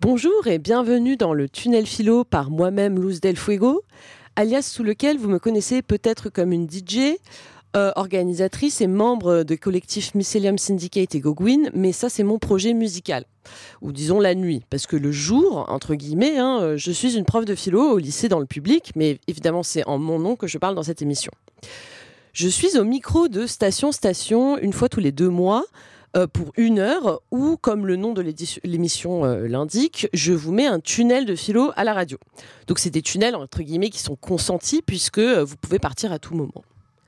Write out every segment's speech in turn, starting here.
Bonjour et bienvenue dans le Tunnel Philo par moi-même Luz Del Fuego, alias sous lequel vous me connaissez peut-être comme une DJ, organisatrice et membre de collectif Mycelium Syndicate et Gogwin, mais ça c'est mon projet musical, ou disons la nuit, parce que le jour, entre guillemets, je suis une prof de philo au lycée dans le public, mais évidemment c'est en mon nom que je parle dans cette émission. Je suis au micro de Station une fois tous les 2 mois, pour 1 heure, où, comme le nom de l'émission l'indique, je vous mets un tunnel de philo à la radio. Donc c'est des tunnels, entre guillemets, qui sont consentis, puisque vous pouvez partir à tout moment.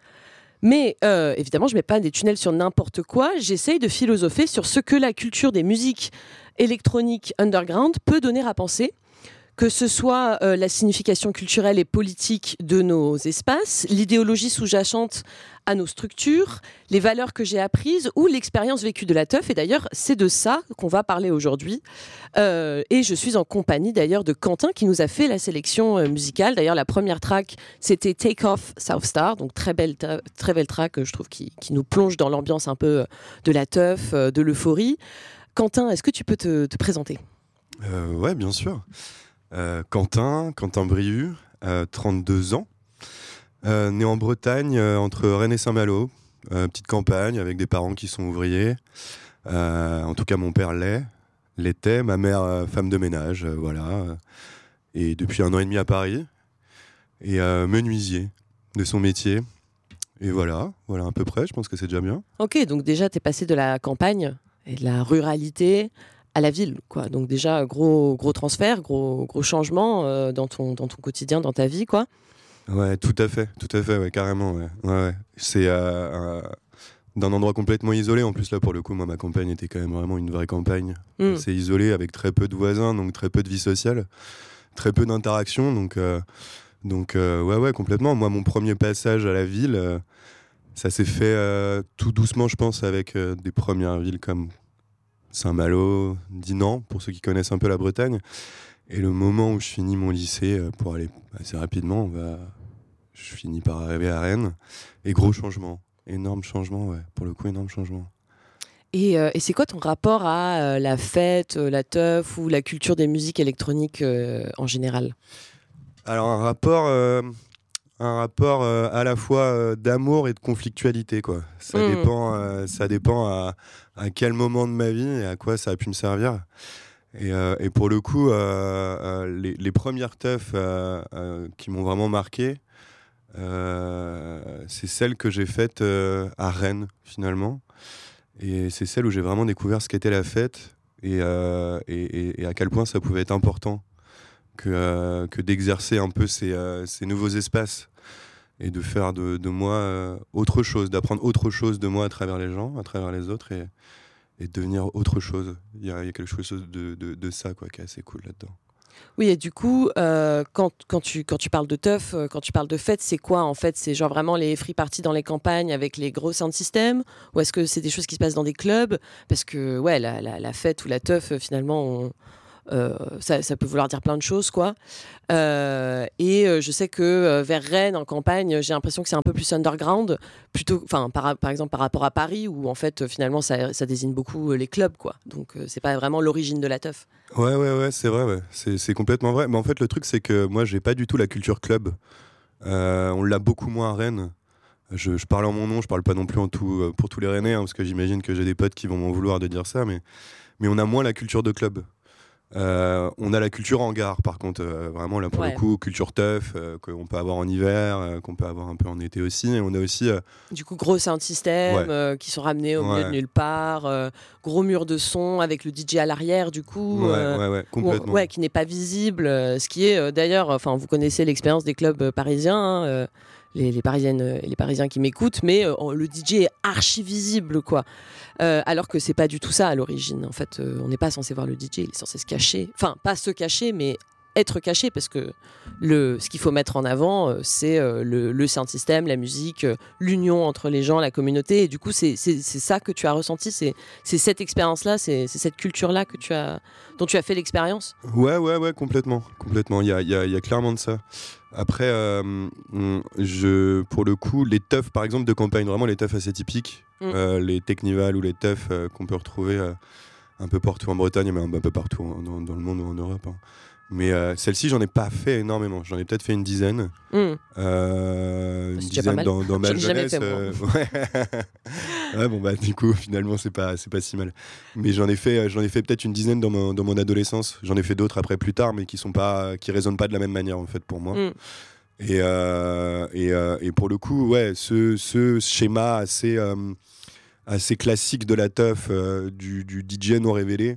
Mais évidemment, je ne mets pas des tunnels sur n'importe quoi, j'essaye de philosopher sur ce que la culture des musiques électroniques underground peut donner à penser, que ce soit la signification culturelle et politique de nos espaces, l'idéologie sous-jacente à nos structures, les valeurs que j'ai apprises ou l'expérience vécue de la teuf. Et d'ailleurs, c'est de ça qu'on va parler aujourd'hui. Et je suis en compagnie d'ailleurs de Quentin qui nous a fait la sélection musicale. D'ailleurs, la première track, c'était Take Off South Star, donc très belle track, je trouve, qui nous plonge dans l'ambiance un peu de la teuf, de l'euphorie. Quentin, est-ce que tu peux te présenter ? Ouais, bien sûr. Quentin Briu, 32 ans, né en Bretagne, entre Rennes et Saint-Malo, petite campagne avec des parents qui sont ouvriers. En tout cas, mon père l'était, ma mère femme de ménage, voilà. Et depuis 1 an et demi à Paris, et menuisier de son métier. Et voilà à peu près, je pense que c'est déjà bien. Ok, donc déjà, t'es passé de la campagne et de la ruralité à la ville, quoi. Donc déjà, gros transfert, gros changement dans ton quotidien, dans ta vie, quoi. Ouais, tout à fait, ouais, carrément, ouais. C'est d'un endroit complètement isolé. En plus, là, pour le coup, moi, ma campagne était quand même vraiment une vraie campagne. C'est isolé, avec très peu de voisins, donc très peu de vie sociale, très peu d'interactions, donc ouais, complètement. Moi, mon premier passage à la ville, ça s'est fait tout doucement, je pense, avec des premières villes comme Saint-Malo, Dinan, pour ceux qui connaissent un peu la Bretagne. Et le moment où je finis mon lycée, pour aller assez rapidement, je finis par arriver à Rennes. Et gros changement, énorme changement, ouais, pour le coup, énorme changement. Et c'est quoi ton rapport à la fête, la teuf ou la culture des musiques électroniques en général ? Alors un rapport à la fois d'amour et de conflictualité, quoi. Ça dépend à quel moment de ma vie et à quoi ça a pu me servir. Et pour le coup, les premières teufs qui m'ont vraiment marqué, c'est celles que j'ai faites à Rennes, finalement. Et c'est celle où j'ai vraiment découvert ce qu'était la fête et à quel point ça pouvait être important que d'exercer un peu ces nouveaux espaces et de faire de moi autre chose, d'apprendre autre chose de moi à travers les gens, à travers les autres et devenir autre chose. Il y a quelque chose de ça, quoi, qui est assez cool là-dedans. Oui, et du coup, quand tu parles de teuf, quand tu parles de fête, c'est quoi en fait ? C'est genre vraiment les free parties dans les campagnes avec les gros sound systems ? Ou est-ce que c'est des choses qui se passent dans des clubs ? Parce que ouais, la fête ou la teuf, finalement, ça peut vouloir dire plein de choses, quoi. Et je sais que vers Rennes, en campagne, j'ai l'impression que c'est un peu plus underground, plutôt, par exemple par rapport à Paris, où en fait, finalement, ça désigne beaucoup les clubs, quoi. Donc, c'est pas vraiment l'origine de la teuf. Ouais, c'est vrai, ouais. C'est complètement vrai. Mais en fait, le truc, c'est que moi, j'ai pas du tout la culture club. On l'a beaucoup moins à Rennes. Je parle en mon nom, je parle pas non plus pour tous les Rennais, hein, parce que j'imagine que j'ai des potes qui vont m'en vouloir de dire ça, mais on a moins la culture de club. On a la culture hangar, par contre, vraiment là pour le coup, culture teuf, qu'on peut avoir en hiver, qu'on peut avoir un peu en été aussi. Et on a aussi du coup gros sound system qui sont ramenés au milieu de nulle part, gros mur de son avec le DJ à l'arrière, du coup, complètement. Qui n'est pas visible, ce qui est d'ailleurs, enfin vous connaissez l'expérience des clubs parisiens. Les Parisiennes et les Parisiens qui m'écoutent, mais le DJ est archi visible, quoi. Alors que c'est pas du tout ça à l'origine. En fait, on n'est pas censé voir le DJ, il est censé se cacher. Enfin, pas se cacher, mais être caché, parce que ce qu'il faut mettre en avant, c'est le sound system, la musique, l'union entre les gens, la communauté. Et du coup, c'est ça que tu as ressenti, c'est cette expérience-là, c'est cette culture-là dont tu as fait l'expérience. Ouais, complètement. Il y a clairement de ça. Après, pour le coup, les teufs, par exemple, de campagne, vraiment les teufs assez typiques, les Technival ou les teufs qu'on peut retrouver un peu partout en Bretagne, mais un peu partout dans le monde ou en Europe. Hein. Mais celle-ci, j'en ai pas fait énormément. J'en ai peut-être fait une dizaine. Une dizaine dans ma jeunesse. Ouais. Ouais, bon, bah, du coup, finalement, c'est pas si mal. Mais j'en ai fait peut-être une dizaine dans mon adolescence. J'en ai fait d'autres après plus tard, mais qui résonnent pas de la même manière, en fait, pour moi. Et pour le coup, ouais, ce schéma assez classique de la teuf, du DJ non révélé,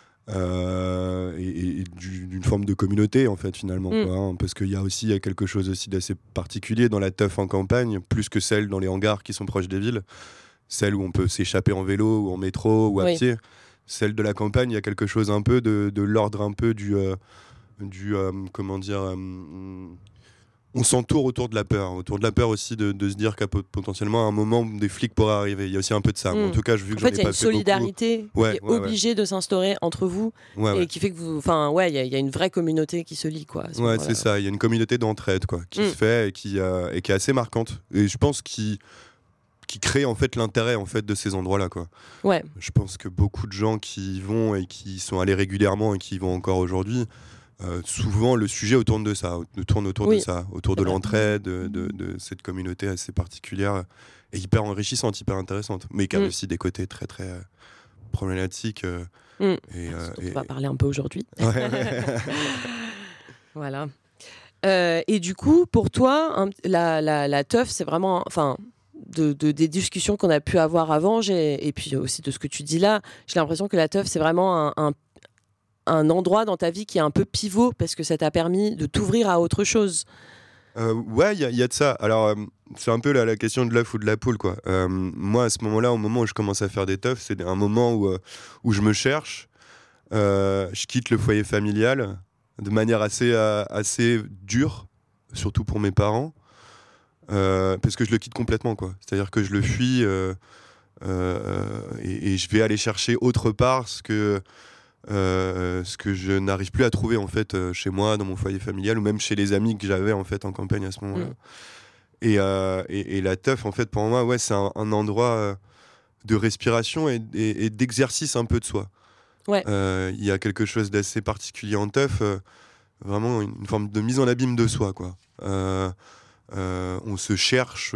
et d'une forme de communauté en fait finalement quoi, hein, parce qu'il y a quelque chose aussi d'assez particulier dans la teuf en campagne, plus que celle dans les hangars qui sont proches des villes, celle où on peut s'échapper en vélo ou en métro ou à pied. Celle de la campagne, il y a quelque chose un peu de l'ordre un peu du comment dire, on s'entoure autour de la peur aussi de se dire qu'à potentiellement à un moment des flics pourraient arriver. Il y a aussi un peu de ça. En tout cas, vu que j'en ai pas fait beaucoup. En fait, il y a une solidarité qui est obligée de s'instaurer entre vous et qui fait que il y a une vraie communauté qui se lie quoi. Ouais, c'est ça. Il y a une communauté d'entraide quoi qui se fait et qui est assez marquante. Et je pense qui crée en fait l'intérêt en fait de ces endroits-là quoi. Ouais. Je pense que beaucoup de gens qui y vont et qui sont allés régulièrement et qui y vont encore aujourd'hui. Souvent le sujet tourne de ça, autour de l'entraide, de cette communauté assez particulière et hyper enrichissante, hyper intéressante, mais qui a aussi des côtés très très problématiques. On va parler un peu aujourd'hui. Voilà. Et du coup, pour toi, la teuf, c'est vraiment, des discussions qu'on a pu avoir avant, et puis aussi de ce que tu dis là, j'ai l'impression que la teuf, c'est vraiment un endroit dans ta vie qui est un peu pivot parce que ça t'a permis de t'ouvrir à autre chose. Ouais, il y a de ça. Alors, c'est un peu la question de l'œuf ou de la poule, quoi. Moi, à ce moment-là, au moment où je commence à faire des teufs, c'est un moment où je me cherche. Je quitte le foyer familial de manière assez dure, surtout pour mes parents, parce que je le quitte complètement, quoi. C'est-à-dire que je le fuis et je vais aller chercher autre part ce que je n'arrive plus à trouver en fait chez moi, dans mon foyer familial ou même chez les amis que j'avais en fait en campagne à ce moment-là. Et la teuf en fait pour moi, ouais, c'est un endroit de respiration et d'exercice un peu de soi. Ouais. Il y a quelque chose d'assez particulier en teuf, vraiment une forme de mise en abîme de soi, quoi. On se cherche,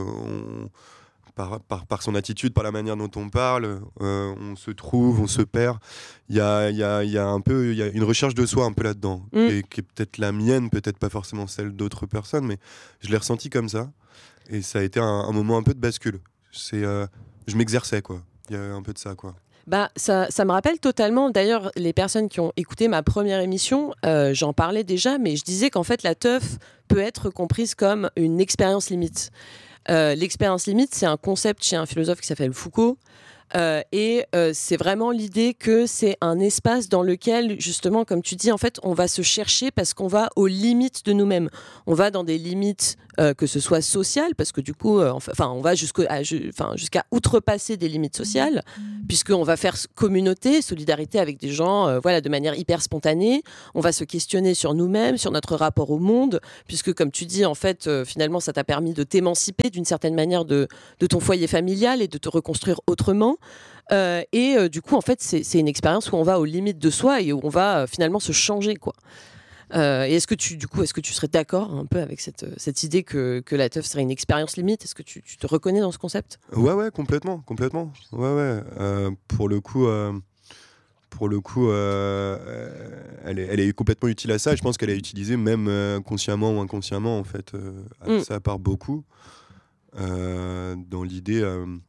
par son attitude, par la manière dont on parle, on se trouve, on se perd. Il y a une recherche de soi un peu là-dedans, et qui est peut-être la mienne, peut-être pas forcément celle d'autres personnes, mais je l'ai ressenti comme ça. Et ça a été un moment un peu de bascule. Je m'exerçais, quoi. Il y a un peu de ça, quoi. Bah, ça me rappelle totalement, d'ailleurs, les personnes qui ont écouté ma première émission, j'en parlais déjà, mais je disais qu'en fait, la teuf peut être comprise comme une expérience limite. L'expérience limite, c'est un concept chez un philosophe qui s'appelle Foucault. Et c'est vraiment l'idée que c'est un espace dans lequel, justement, comme tu dis, en fait, on va se chercher parce qu'on va aux limites de nous-mêmes. On va dans des limites, que ce soit sociales, parce que du coup, on va jusqu'à outrepasser des limites sociales, puisqu'on va faire communauté, solidarité avec des gens, de manière hyper spontanée. On va se questionner sur nous-mêmes, sur notre rapport au monde, puisque, comme tu dis, en fait, finalement, ça t'a permis de t'émanciper d'une certaine manière de ton foyer familial et de te reconstruire autrement. Du coup, en fait, c'est une expérience où on va aux limites de soi et où on va finalement se changer, quoi. Et est-ce que tu serais d'accord un peu avec cette idée que la teuf serait une expérience limite ? Est-ce que tu te reconnais dans ce concept ? Ouais, complètement. Ouais. Pour le coup, elle est complètement utile à ça. Je pense qu'elle est utilisée même consciemment ou inconsciemment, en fait. Ça part beaucoup dans l'idée.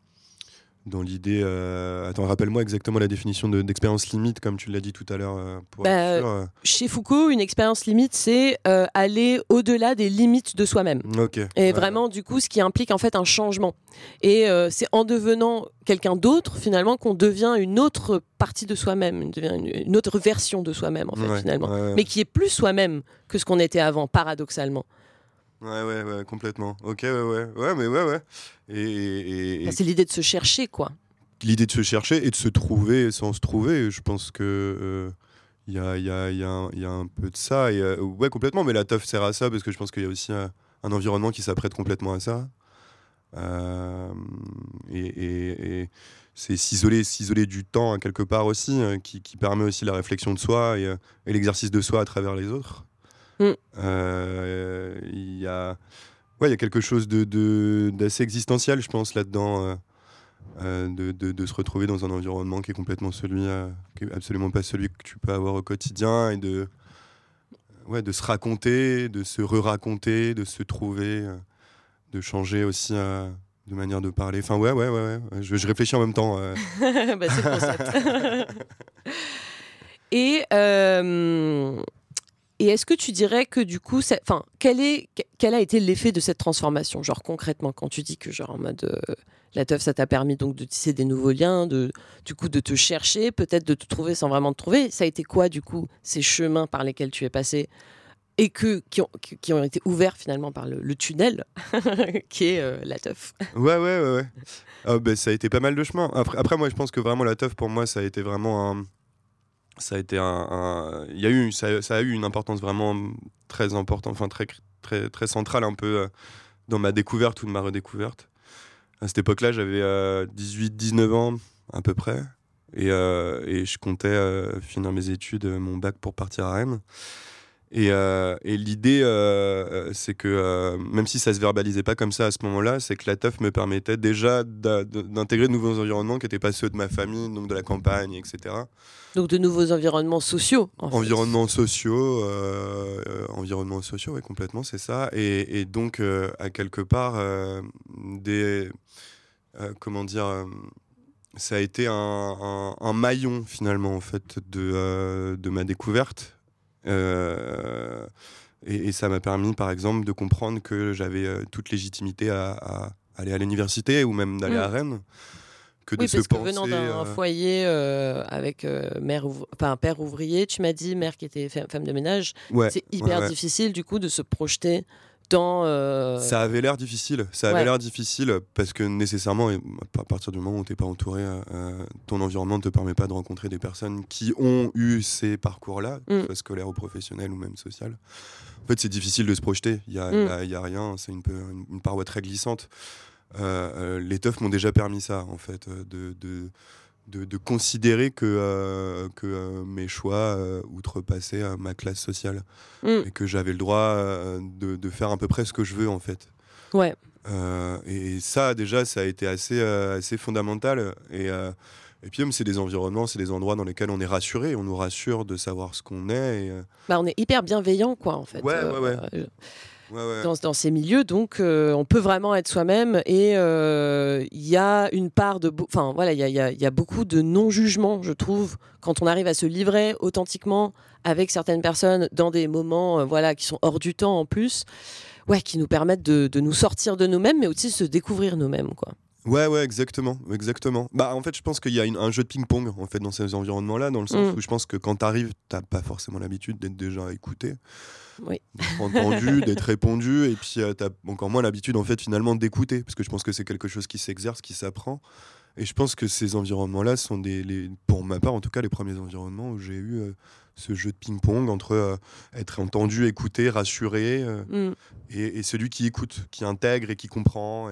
Attends, rappelle-moi exactement la définition d'expérience limite, comme tu l'as dit tout à l'heure. Chez Foucault, une expérience limite, c'est aller au-delà des limites de soi-même. Okay. Et vraiment, du coup, ce qui implique en fait un changement. Et c'est en devenant quelqu'un d'autre, finalement, qu'on devient une autre partie de soi-même, une autre version de soi-même, en fait, finalement. Ouais. Mais qui est plus soi-même que ce qu'on était avant, paradoxalement. Ouais, complètement. Ok, ouais. Et... c'est l'idée de se chercher, quoi. L'idée de se chercher et de se trouver sans se trouver. Je pense que y a un peu de ça. Et, ouais, complètement. Mais la teuf sert à ça parce que je pense qu'il y a aussi un environnement qui s'apprête complètement à ça. Et c'est s'isoler du temps quelque part aussi, qui permet aussi la réflexion de soi et l'exercice de soi à travers les autres. Il y a quelque chose d'assez existentiel, je pense, là-dedans, de se retrouver dans un environnement qui est complètement qui est absolument pas celui que tu peux avoir au quotidien, et de se raconter, de se re-raconter, de se trouver, de changer aussi de manière de parler. Enfin, je réfléchis en même temps. C'est le concept. Et est-ce que tu dirais que du coup, quel a été l'effet de cette transformation, genre concrètement, quand tu dis que genre en mode la teuf, ça t'a permis donc de tisser des nouveaux liens, du coup de te chercher, peut-être de te trouver sans vraiment te trouver. Ça a été quoi du coup ces chemins par lesquels tu es passé et qui ont été ouverts finalement par le tunnel qui est la teuf. Ouais. Ça a été pas mal de chemins. Après, moi, je pense que vraiment la teuf pour moi, ça a été vraiment ça a eu une importance vraiment très importante, enfin très très centrale un peu dans ma découverte ou de ma redécouverte. À cette époque-là, j'avais 18-19 ans à peu près, et je comptais finir mes études, mon bac, pour partir à Rennes. Et l'idée, c'est que même si ça se verbalisait pas comme ça à ce moment-là, c'est que la teuf me permettait déjà d'intégrer de nouveaux environnements qui n'étaient pas ceux de ma famille, donc de la campagne, etc. Donc de nouveaux environnements sociaux, en fait. Environnements sociaux, oui, complètement, c'est ça. Et donc, à quelque part, ça a été un maillon, finalement, en fait, de ma découverte. Et ça m'a permis, par exemple, de comprendre que j'avais toute légitimité à aller à l'université ou même d'aller à Rennes. Parce que venant d'un foyer avec père ouvrier, tu m'as dit, mère qui était femme de ménage, c'est hyper difficile du coup de se projeter dans... Ça avait l'air difficile. Parce que nécessairement, à partir du moment où tu n'es pas entouré, ton environnement ne te permet pas de rencontrer des personnes qui ont eu ces parcours-là, soit scolaire ou professionnel ou même social. En fait, c'est difficile de se projeter. Il y a rien, c'est une paroi très glissante. Les teufs m'ont déjà permis ça, en fait, de considérer que mes choix outrepassaient ma classe sociale, et que j'avais le droit de faire à peu près ce que je veux, en fait. Ouais. Et ça, déjà, ça a été assez fondamental. Et puis même, c'est des environnements, c'est des endroits dans lesquels on est rassuré, on nous rassure de savoir ce qu'on est. On est hyper bienveillant, quoi, en fait. Ouais. Dans ces milieux, donc on peut vraiment être soi-même, et il y a une part de... il y a beaucoup de non-jugement, je trouve, quand on arrive à se livrer authentiquement avec certaines personnes dans des moments qui sont hors du temps en plus, qui nous permettent de nous sortir de nous-mêmes, mais aussi de se découvrir nous-mêmes, quoi. Ouais, exactement. En fait, je pense qu'il y a un jeu de ping-pong, en fait, dans ces environnements-là, dans le sens où je pense que quand t'arrives, t'as pas forcément l'habitude d'être déjà écouté, d'être entendu, d'être répondu, et puis t'as encore moins l'habitude, en fait, finalement, d'écouter, parce que je pense que c'est quelque chose qui s'exerce, qui s'apprend. Et je pense que ces environnements-là sont pour ma part, en tout cas, les premiers environnements où j'ai eu ce jeu de ping-pong entre être entendu, écouté, rassuré, et celui qui écoute, qui intègre et qui comprend.